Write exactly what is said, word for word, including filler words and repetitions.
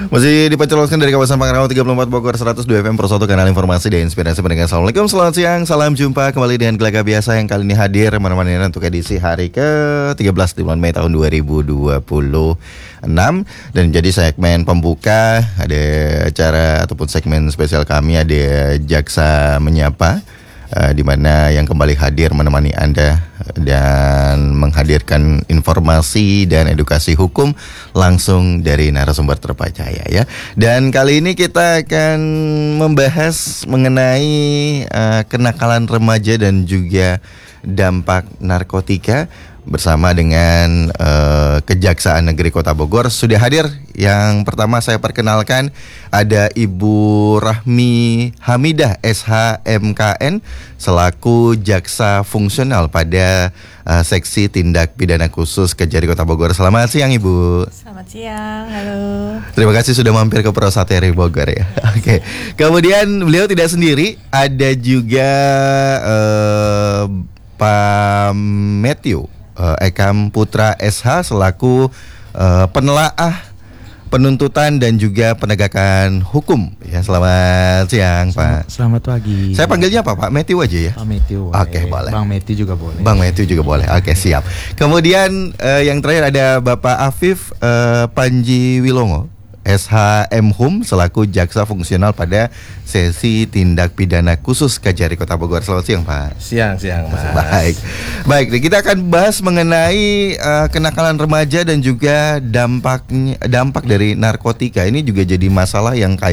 Masih dipancarkan dari kawasan Pangrango tiga puluh empat Bogor seratus dua F M Pro satu kanal informasi dan inspirasi pendengar. Assalamualaikum, selamat siang, salam jumpa kembali dengan Gelaga Biasa yang kali ini hadir menemani untuk edisi hari ke tiga belas di bulan Mei tahun dua ribu dua puluh enam. Dan jadi segmen pembuka ada acara ataupun segmen spesial kami ada Jaksa Menyapa, uh, di mana yang kembali hadir menemani Anda dan menghadirkan informasi dan edukasi hukum langsung dari narasumber terpercaya ya. Dan kali ini kita akan membahas mengenai uh, kenakalan remaja dan juga dampak narkotika bersama dengan uh, Kejaksaan Negeri Kota Bogor. Sudah hadir yang pertama saya perkenalkan ada Ibu Rahmi Hamidah S H M K N selaku Jaksa Fungsional pada uh, Seksi Tindak Pidana Khusus Kejari Kota Bogor. Selamat siang Ibu. Selamat siang, halo. Terima kasih sudah mampir ke Pro satu R I Bogor ya. Oke. Okay. Kemudian beliau tidak sendiri, ada juga uh, Pak Matthew Uh, Ekam Putra S H selaku uh, penelaah penuntutan dan juga penegakan hukum ya. Selamat siang Pak. Selamat pagi. Saya panggilnya apa Pak? Matthew aja ya? Pak Matthew. Oke okay, boleh. Bang Matthew juga boleh. Bang Matthew juga boleh. Oke okay, siap. Kemudian uh, yang terakhir ada Bapak Afif uh, Panji Wilongo S H M Hum selaku Jaksa Fungsional pada Sesi Tindak Pidana Khusus Kejari Kota Bogor. Selamat siang Pak. Siang, siang Mas. Baik, baik. Kita akan bahas mengenai uh, kenakalan remaja dan juga dampaknya, dampak dari narkotika. Ini juga jadi masalah yang